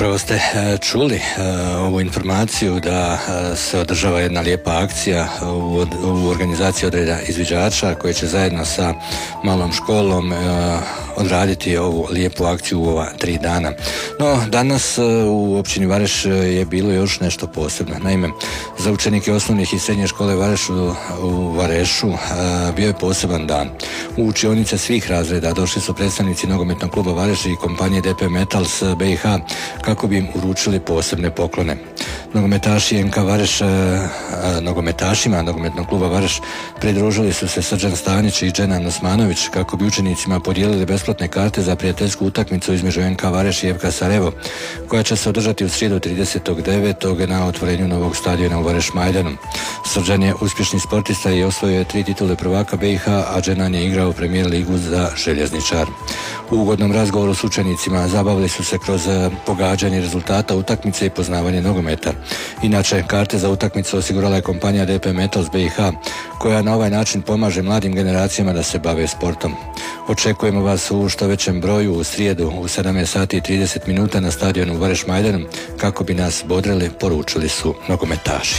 Upravo ste čuli ovu informaciju da se održava jedna lijepa akcija u organizaciji odreda izviđača koji će zajedno sa malom školom odraditi ovu lijepu akciju u ova 3 dana. No, danas u općini Vareš je bilo još nešto posebno. Naime, za učenike osnovnih i srednje škole u Varešu bio je poseban dan. U učionice svih razreda došli su predstavnici nogometnog kluba Vareš i kompanije DP Metals BiH kako bi im uručili posebne poklone. Nogometaši NK Vareš, nogometašima nogometnog kluba Vareš pridružili su se Srđan Stanić i Dženan Osmanović kako bi učenicima podijelili besplatne karte za prijateljsku utakmicu između NK Vareš i FK Sarajevo, koja će se održati u srijedu 30.9. na otvorenju novog stadiona u Vareš Majdanu. Srđan je uspješni sportista i osvojio je 3 titule prvaka BiH, a Dženan je igrao Premier ligu za Željezničar. U ugodnom razgovoru s učenicima zabavili su se kroz pogađanje rezultata utakmice i poznavanje nogometa. Inače, karte za utakmicu osigurala je kompanija DP Metals BiH, koja na ovaj način pomaže mladim generacijama da se bave sportom. Očekujemo vas u što većem broju u srijedu u 17:30 na stadionu u Vareš Majdanu kako bi nas bodrili, poručili su nogometaši.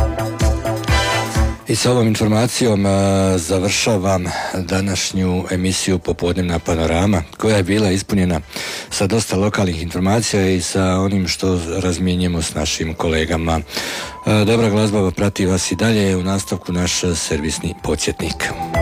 I s ovom informacijom završavam današnju emisiju Popodnevna panorama, koja je bila ispunjena sa dosta lokalnih informacija i sa onim što razmjenjujemo s našim kolegama. Dobra glazba prati vas i dalje, u nastavku naš servisni podsjetnik.